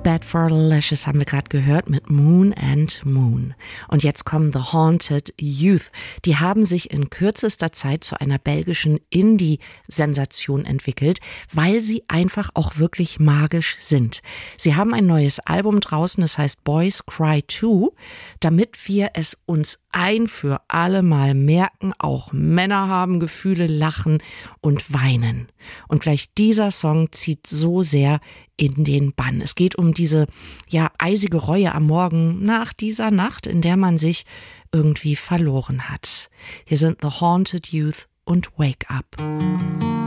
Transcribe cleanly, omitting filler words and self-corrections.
Bad for Lashes haben wir gerade gehört mit Moon and Moon. Und jetzt kommen The Haunted Youth. Die haben sich in kürzester Zeit zu einer belgischen Indie-Sensation entwickelt, weil sie einfach auch wirklich magisch sind. Sie haben ein neues Album draußen, das heißt Boys Cry Too, damit wir es uns ein für alle Mal merken, auch Männer haben Gefühle, lachen und weinen. Und gleich dieser Song zieht so sehr in den Bann. Es geht um diese eisige Reue am Morgen nach dieser Nacht, in der man sich irgendwie verloren hat. Hier sind The Haunted Youth und Wake Up.